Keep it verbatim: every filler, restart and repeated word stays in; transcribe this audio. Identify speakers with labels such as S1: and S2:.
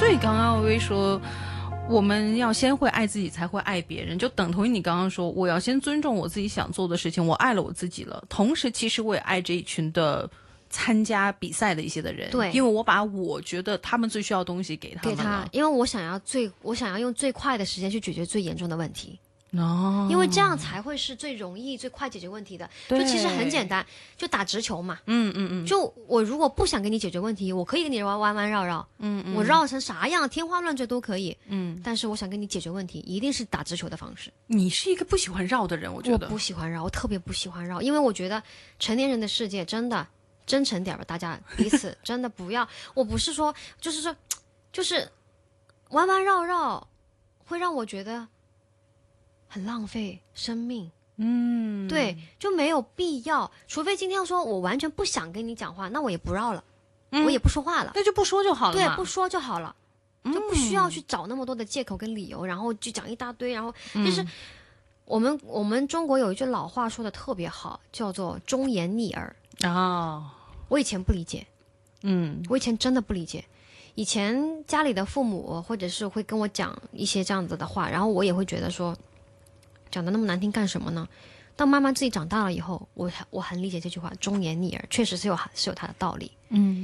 S1: 所以刚刚微说我们要先会爱自己才会爱别人，就等同于你刚刚说我要先尊重我自己想做的事情，我爱了我自己了，同时其实我也爱这一群的参加比赛的一些的人，
S2: 对，
S1: 因为我把我觉得他们最需要的东西给他们了，
S2: 给他，因为我想要最我想要用最快的时间去解决最严重的问题。
S1: 哦，
S2: 因为这样才会是最容易最快解决问题的。就其实很简单，就打直球嘛。
S1: 嗯嗯嗯。
S2: 就我如果不想给你解决问题，我可以跟你弯弯弯绕绕，嗯嗯，我绕成啥样天花乱坠都可以，嗯。但是我想跟你解决问题，一定是打直球的方式。
S1: 你是一个不喜欢绕的人，我觉得。
S2: 我不喜欢绕，我特别不喜欢绕，因为我觉得成年人的世界真的真诚点吧，大家彼此真的不要。我不是说，就是说，就是弯弯绕绕，会让我觉得很浪费生命。嗯，对，就没有必要。除非今天说我完全不想跟你讲话，那我也不绕了，嗯、我也不说话了，
S1: 那就不说就好了嘛。
S2: 对，不说就好了，就不需要去找那么多的借口跟理由，然后就讲一大堆。然后就是我们、嗯、我们中国有一句老话说的特别好，叫做忠言逆耳。哦，我以前不理解，嗯，我以前真的不理解。以前家里的父母或者是会跟我讲一些这样子的话，然后我也会觉得说，讲的那么难听干什么呢？当慢慢自己长大了以后，我我很理解这句话“忠言逆耳”，确实是有是有它的道理。嗯。